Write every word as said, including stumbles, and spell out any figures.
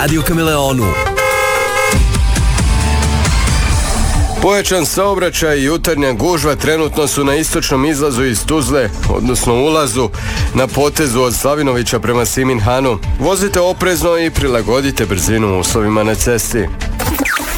Radio Kameleonu. Pojačan saobraćaj i jutarnja gužva trenutno su na istočnom izlazu iz Tuzle, odnosno ulazu na potezu od Slavinovića prema Siminhanu. Vozite oprezno i prilagodite brzinu uslovima na cesti.